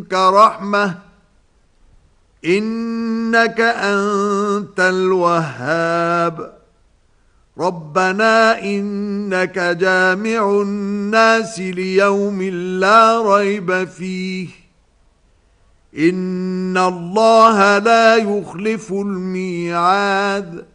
لدنك رحمة إنك أنت الوهاب ربنا إنك جامع الناس ليوم لا ريب فيه إن الله لا يخلف الميعاد